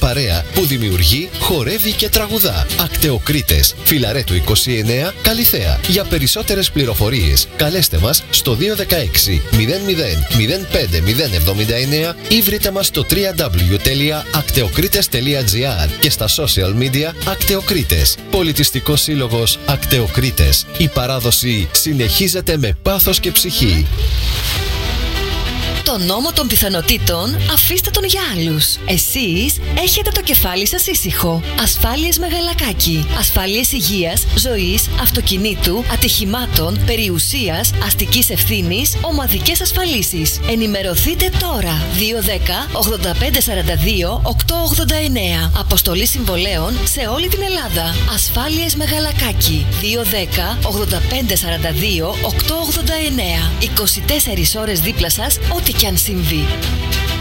παρέα που δημιουργεί, χορεύει και τραγουδά. Ακτεοκρίτες, Φιλαρέτου 29, Καλιθέα. Για περισσότερες πληροφορίες καλέστε μας στο 216 00 05 079 ή βρείτε μας στο www.akteokrites.gr και στα social media Ακτεοκρίτες. Πολιτιστικός σύλλογος Ακτεοκρίτες. Η παράδοση συνεχίζεται με πάθος και ψυχή. Το νόμο των πιθανοτήτων αφήστε τον για άλλους. Εσείς έχετε το κεφάλι σας ήσυχο. Ασφάλειες Μεγαλακάκη. Ασφάλειες υγείας, ζωής, αυτοκινήτου, ατυχημάτων, περιουσίας, αστικής ευθύνης, ομαδικές ασφαλίσεις. Ενημερωθείτε τώρα. 210 85 42 889. Αποστολή συμβολέων σε όλη την Ελλάδα. Ασφάλειες Μεγαλακάκη. 210 85 42 889. 24 ώρες δίπλα σας, ό,τι κι αν συμβεί.